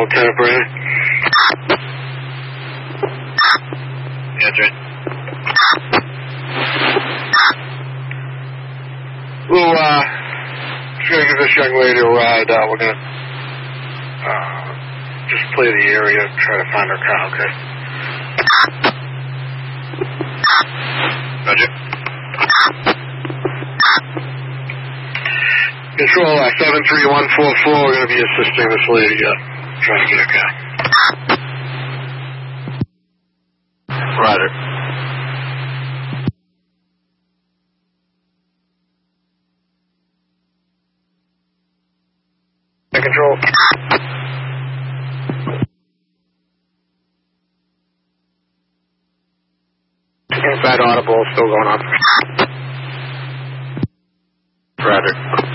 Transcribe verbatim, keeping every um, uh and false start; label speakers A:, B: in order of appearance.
A: ten operator.
B: Yeah, that's right.
A: We'll, uh, just gonna give this young lady a ride. Uh, we're gonna, uh, just play the area, try to find her car, okay?
B: Roger.
A: Control, uh, seven three one four four, we're gonna be assisting this lady, uh, trying to get her car.
B: Roger.
A: Control. Inside audible, still going on.
B: Roger.